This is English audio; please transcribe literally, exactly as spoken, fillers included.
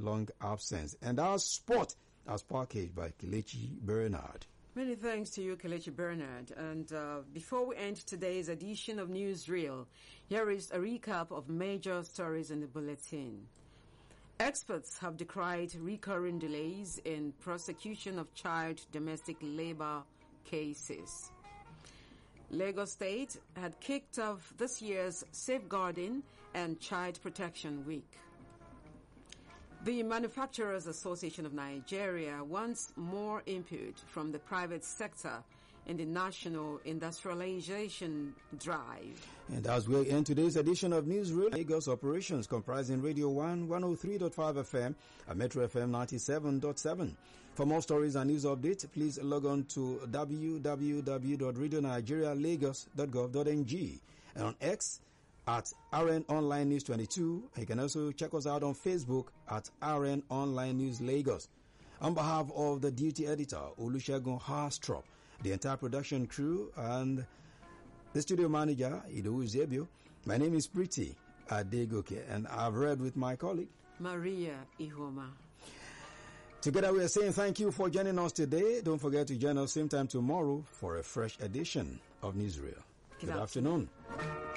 and long absence. And our sport as packaged by Kelechi Bernard. Many thanks to you, Kelechi Bernard. And uh, before we end today's edition of Newsreel, here is a recap of major stories in the bulletin. Experts have decried recurring delays in prosecution of child domestic labor cases. Lagos State had kicked off this year's Safeguarding and Child Protection Week. The Manufacturers Association of Nigeria wants more input from the private sector in the national industrialization drive. And as we end today's edition of Newsreel, Lagos operations comprising Radio one, one oh three point five F M and Metro F M ninety-seven point seven. For more stories and news updates, please log on to w w w dot radio nigeria lagos dot gov dot n g and on X at R N Online News twenty-two. You can also check us out on Facebook at R N Online News Lagos. On behalf of the duty editor, Olusegun Harstrop, the entire production crew, and the studio manager, Ido Zebio, my name is Pretty Adegoke, and I've read with my colleague, Maria Ihoma. Together we are saying thank you for joining us today. Don't forget to join us same time tomorrow for a fresh edition of Newsreel. Good, Good afternoon. afternoon.